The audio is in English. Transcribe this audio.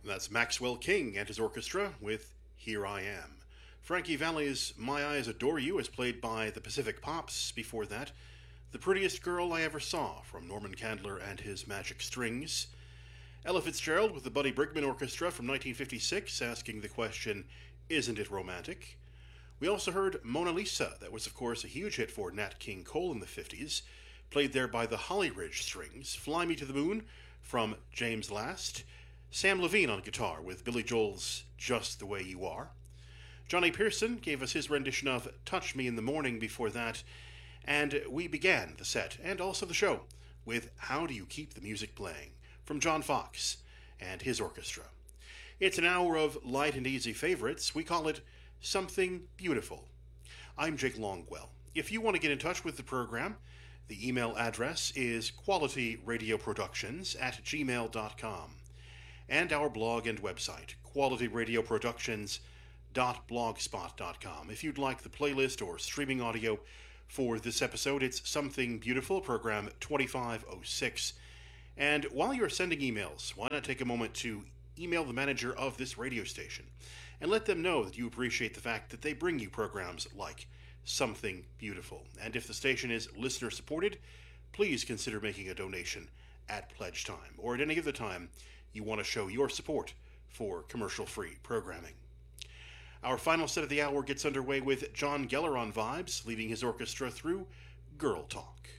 That's Maxwell King and his orchestra with Here I Am. Frankie Valli's My Eyes Adore You is played by the Pacific Pops. Before that, The Prettiest Girl I Ever Saw from Norman Candler and his Magic Strings. Ella Fitzgerald with the Buddy Brigman Orchestra from 1956 asking the question, Isn't it romantic? We also heard Mona Lisa, that was of course a huge hit for Nat King Cole in the 50s, played there by the Holly Ridge Strings. Fly Me to the Moon from James Last. Sam Levine on guitar with Billy Joel's Just the Way You Are. Johnny Pearson gave us his rendition of Touch Me in the Morning before that, and we began the set, and also the show, with How Do You Keep the Music Playing from John Fox and his orchestra. It's an hour of light and easy favorites. We call it Something Beautiful. I'm Jake Longwell. If you want to get in touch with the program, the email address is qualityradioproductions@gmail.com. And our blog and website, qualityradioproductions.blogspot.com. If you'd like the playlist or streaming audio for this episode, it's Something Beautiful, program 2506. And while you're sending emails, why not take a moment to email the manager of this radio station and let them know that you appreciate the fact that they bring you programs like Something Beautiful. And if the station is listener supported, please consider making a donation at pledge time or at any other time you want to show your support for commercial-free programming. Our final set of the hour gets underway with John Geller on vibes, leading his orchestra through Girl Talk.